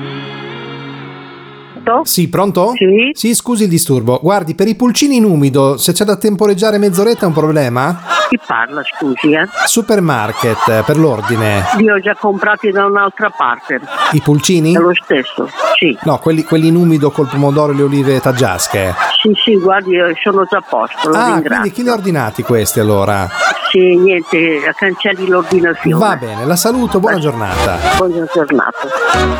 Sì, pronto? Sì. Sì, scusi il disturbo. Guardi, per i pulcini in umido, se c'è da temporeggiare mezz'oretta è un problema? Chi parla, scusi, Supermarket, per l'ordine. Li ho già comprati da un'altra parte. I pulcini? È lo stesso, sì. No, quelli in umido col pomodoro e le olive taggiasche. Sì, guardi, sono già a posto, lo ringrazio. Quindi chi li ha ordinati questi allora? Sì, niente, cancelli l'ordinazione. Va bene, la saluto, buona giornata. Buona giornata.